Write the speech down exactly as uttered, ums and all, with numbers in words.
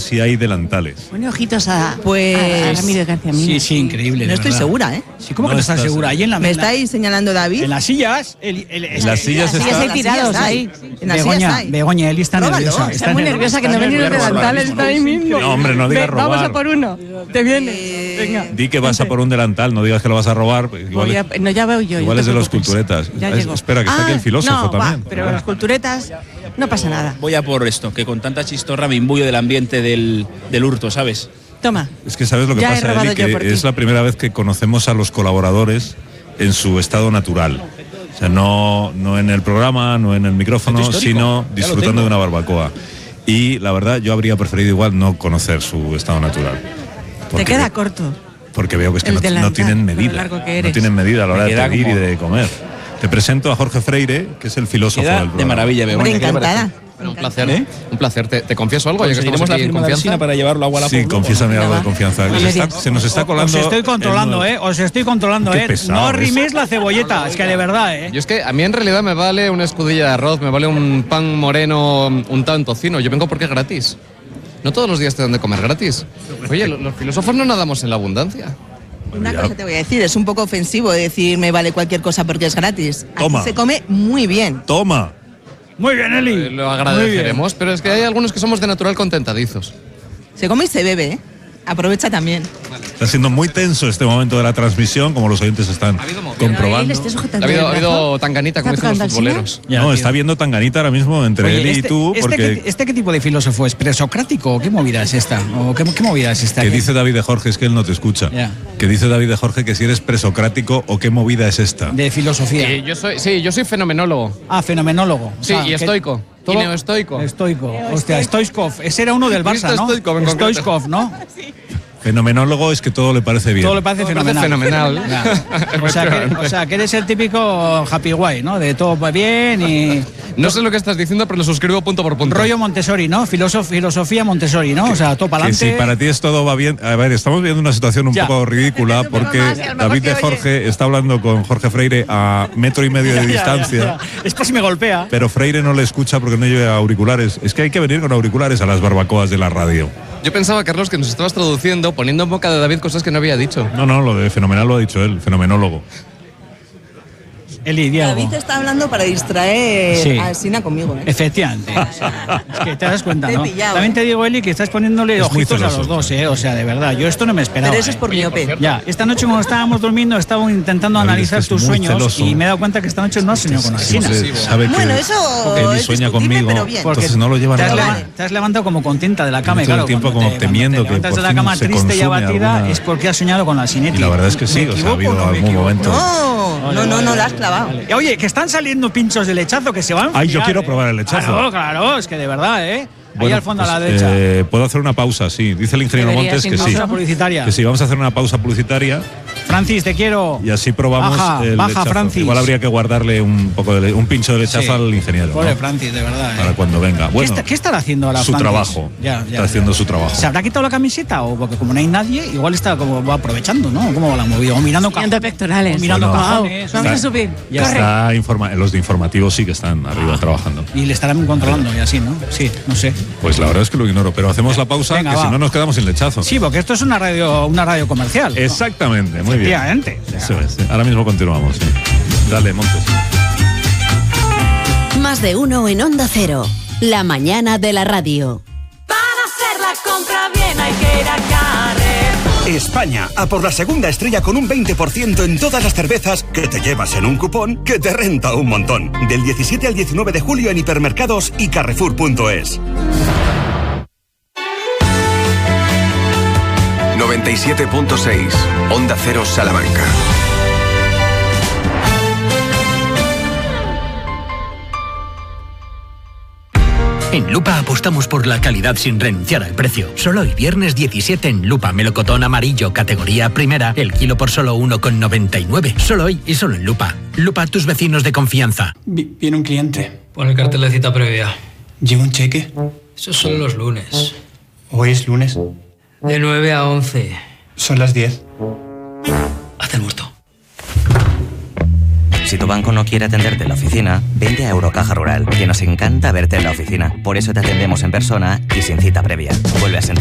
si hay delantales. Pone ojitos a, Pues, a, a Ramiro García Mina. Sí, sí, increíble. No estoy verdad. segura, ¿eh? Sí, ¿cómo No que no estás estás segura? Ahí en la ¿Me en la- estáis señalando, David? En las sillas. El, el, En las sillas Las sillas está... hay tirados ahí. En las sillas Begoña, hay. Begoña, Eli está Róbalo. nerviosa. Está muy nerviosa que no ven ni los delantales, está ahí mismo. No, hombre, no digas Ve, Vamos robar. a por uno. Te viene. Eh, Venga. Di que vas a por un delantal, no digas que lo vas a robar. Igual, Voy a- no, ya veo yo. igual yo es te de los preocupes. culturetas. Ya Es- llego. espera, que está Ah, aquí el filósofo no, también. Va, pero las culturetas no pasa nada. Voy a por esto, que con tanta chistorra me imbuyo del ambiente del, del hurto, ¿sabes? Toma. Es que sabes lo que Ya he pasa, robado Eli, yo que por ti. es la primera vez que conocemos a los colaboradores en su estado natural. O sea, no, no en el programa, no en el micrófono, Centro histórico. sino Ya lo disfrutando tengo. de una barbacoa. Y la verdad, yo habría preferido igual no conocer su estado natural. Te Porque- queda corto. Porque veo que es que el no, no delantal, tienen lo medida. largo que No eres. tienen medida a la hora Me de queda pedir y como- de comer. Te presento a Jorge Freire, que es el filósofo Queda del de programa. maravilla, Begoña. Hombre, ¿qué te parece? encantada. Bueno, un placer, ¿Eh? un placer. Te, te confieso algo, ya que ¿Conseguiremos estamos la aquí en firma de confianza. Alsina para llevarlo a Wallapop? Sí, confiésame algo de Va. confianza. Va. Se, está- se nos está colando. Os estoy controlando, el- ¿eh? Os estoy controlando, Qué ¿eh? pesado No es. riméis la cebolleta, es que de verdad, ¿eh? Yo es que a mí en realidad me vale una escudilla de arroz, me vale un pan moreno, un tan tocino. Yo vengo porque es gratis. No todos los días te dan de comer gratis. Oye, lo- los filósofos no nadamos en la abundancia. Una Ya. cosa te voy a decir, es un poco ofensivo decir me vale cualquier cosa porque es gratis. Aquí Toma. se come muy bien. Toma. Muy bien, Eli. Eh, Lo Muy agradeceremos, pero es que hay algunos que somos de natural contentadizos. Se come y se bebe, ¿eh? Aprovecha también. Está siendo muy tenso este momento de la transmisión, como los oyentes están Él comprobando. esté Ha sujetando habido, el ha brazo. habido tanganita, como ¿Está dicen los tocando al futboleros. Ya, no, tío. está viendo tanganita ahora mismo entre Oye, él y este, tú, este porque qué, ¿Este qué tipo de filósofo es? ¿Presocrático o qué movida es esta? ¿O qué, qué movida es esta? que ¿Qué- dice David de Jorge, es que él no te escucha. Ya. Que dice David de Jorge que si eres presocrático o qué movida es esta. De filosofía. Eh, yo soy, sí, yo soy fenomenólogo. Ah, fenomenólogo. O Sí, sea, y que- estoico. Y neoestoico. Estoico. Hostia, Stoichkov. Ese era uno del Barça, Cristo ¿no? Stoichkov, en concreto. Stoichkov, ¿no? Fenomenólogo es que todo le parece bien. Todo le parece Todo le parece fenomenal. fenomenal. Ya. O, sea que, o sea, que eres el típico happy guy, ¿no? De todo va bien y... No sé lo que estás diciendo, pero lo suscribo punto por punto. Rollo Montessori, ¿no? Filosof- filosofía Montessori, ¿no? O sea, todo para Que adelante. si para ti es todo va bien. A ver, estamos viendo una situación un Ya. poco ridícula porque más y a lo mejor David te de oye. Jorge está hablando con Jorge Freire a metro y medio de Ya, ya, distancia. ya, ya. Es por si me golpea. Pero Freire no le escucha porque no lleva auriculares. Es que hay que venir con auriculares a las barbacoas de la radio. Yo pensaba, Carlos, que nos estabas traduciendo, poniendo en boca de David cosas que no había dicho. No, no, lo de fenomenal lo ha dicho él, fenomenólogo. Eli, Diego. David está hablando para distraer Sí. a Sina conmigo, ¿eh? Efectivamente. O sea, es que te das cuenta, Te he ¿no? pillado, También ¿eh? te digo, Eli, que estás poniéndole Es muy ojitos a celoso. los dos, ¿eh? O sea, de verdad. Yo esto no me esperaba. Pero eso es ¿eh? por miope. Ya, esta noche cuando estábamos durmiendo estaba intentando David, analizar es que es tus muy sueños celoso. y me he dado cuenta que esta noche no has soñado con Alsina. Siempre sabe que Bueno, eso Eli es sueña discutible, conmigo, pero bien. Porque entonces no lo lleva te has, nada. leva- te has levantado como contenta de la cama. y Todo el claro, tiempo cuando como te- temiendo cuando te que levantas por de la fin cama se triste y consume abatida alguna- es porque has soñado con Alsinetti. Y la verdad es que sí, ¿Me o sea, ha equivoco habido o no me algún equivoco? momento. No, Vale, no, no, vale, no, la vale, has clavado. vale. Oye, que están saliendo pinchos de lechazo que se van. a Ay, yo enfriar, quiero ¿eh? probar el lechazo. Claro, claro, es que de verdad, ¿eh? Ahí Bueno, al fondo a la pues, derecha. eh, puedo hacer una pausa, sí. Dice el ingeniero Deberías, Montes que sin sí. Pausa publicitaria. Que sí, vamos a hacer una pausa publicitaria Francis, te quiero. y así probamos Baja, el baja, lechazo. Francis. Igual habría que guardarle un poco de le- un pincho de lechazo Sí. al ingeniero. Pobre ¿no? Francis, de verdad. ¿eh? Para cuando venga. ¿Qué, Bueno, está- qué estará haciendo ahora su Francis? trabajo. Ya, ya, Está ya. haciendo su trabajo. ¿Se habrá quitado la camiseta o porque como no hay nadie, igual está como va aprovechando, ¿no? ¿Cómo va la movida? O mirando Mirando cajones. pectorales. O mirando Bueno, cajones. Vamos a Está- subir. Ya Corre. Está informa los de informativos sí que están arriba trabajando. Y le estarán controlando y así, ¿no? Sí, no sé. Pues la verdad es que lo ignoro, pero hacemos la pausa, Venga, que va. si no nos quedamos sin lechazo. Sí, porque esto es una radio, una radio comercial. ¿no? Exactamente, muy bien. Efectivamente. O sea, Eso es, sí. Ahora mismo continuamos. sí. Dale, Montes. Más de uno en Onda Cero. La mañana de la radio. Para hacer la compra bien hay que ir a Carrefour. España, a por la segunda estrella con un veinte por ciento en todas las cervezas que te llevas en un cupón que te renta un montón. Del diecisiete al diecinueve de julio en hipermercados y carrefour punto es. noventa y siete punto seis, Onda Cero Salamanca. En Lupa apostamos por la calidad sin renunciar al precio. Solo hoy viernes diecisiete en Lupa, melocotón amarillo, categoría primera, el kilo por solo uno con noventa y nueve. Solo hoy y solo en Lupa. Lupa, tus vecinos de confianza. Vi- Viene un cliente. Pon el cartel de cita previa. ¿Lleva un cheque? Esos son los lunes. Hoy es lunes. De nueve a once. Son las diez. Haz el muerto. Si tu banco no quiere atenderte en la oficina, vente a Eurocaja Rural, que nos encanta verte en la oficina. Por eso te atendemos en persona y sin cita previa. Vuelve a sentir